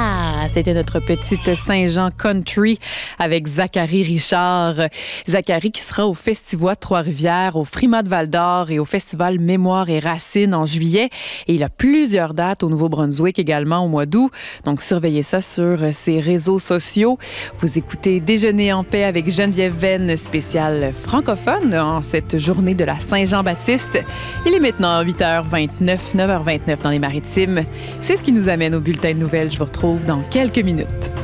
Ah, c'était notre petite Saint-Jean Country avec Zachary Richard. Zachary qui sera au Festival Trois-Rivières, au Frimat de Val-d'Or et au Festival Mémoire et Racines en juillet. Et il a plusieurs dates au Nouveau-Brunswick également au mois d'août. Donc, surveillez ça sur ses réseaux sociaux. Vous écoutez Déjeuner en paix avec Geneviève Venn, spécial francophone en cette journée de la Saint-Jean-Baptiste. Il est maintenant 8h29, 9h29 dans les Maritimes. C'est ce qui nous amène au bulletin de nouvelles. Je vous retrouve dans quelques minutes.